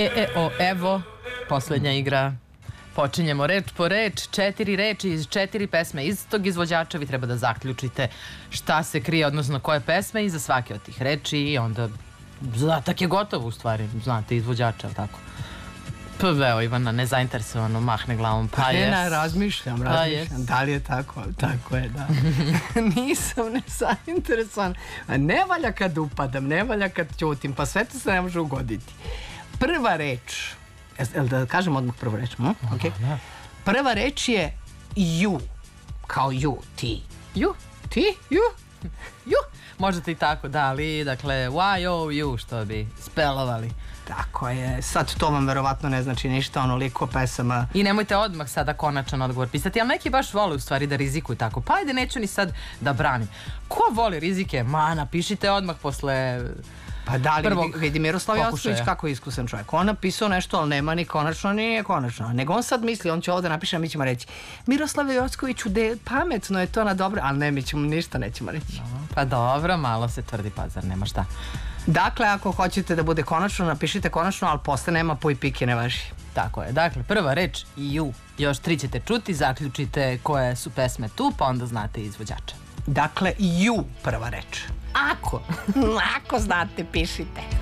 Evo, poslednja igra. Počinjemo reč po reč, 4 reči iz 4 pesme istog izvođača. Vi treba da zaključite šta se krije, odnosno koje pesme iza svake od tih reči i onda zadatak je gotovo u stvari, znate, izvođača, ali tako? Evo, Ivana, nezainteresovano mahne glavom, pa jes. Ne, razmišljam. Da li je tako? Tako je, da. Nisam nezainteresovan. Ne valja kad upadam, ne valja kad ćutim, pa sve to se ne može ugoditi. Prva reč, da kažem odmah prvu reč, prva reč je ju, kao ju, ti. Ju? Ti? Ju? Ju? Možete i tako, da, ali, dakle, you, što bi spelovali. Tako je, sad to vam verovatno ne znači ništa, onoliko pesama. I nemojte odmah sada konačan odgovor pisati, ali neki baš vole u stvari da rizikuju tako. Pa ajde, neću ni sad da branim. Ko voli rizike? Ma, napišite odmah posle... Pa da li vidi Miroslav Jocković kako je iskusan čovjek. On napisao nešto, ali nema ni konačno, ni nije konačno. Nego on sad misli, on će ovo da napiše, a mi ćemo reći Miroslav Jockoviću, pametno je to na dobro, ali ne, mi ćemo ništa nećemo reći. Pa dobro, malo se tvrdi pazar, nema šta. Dakle, ako hoćete da bude konačno, napišite konačno, ali posle nema po i pike ne važi. Tako je, dakle, prva reč ju. Još 3 ćete čuti, zaključite koje su pesme tu, pa onda znate izvođača. Dakle, ju prva reč. Ako znate, pišite.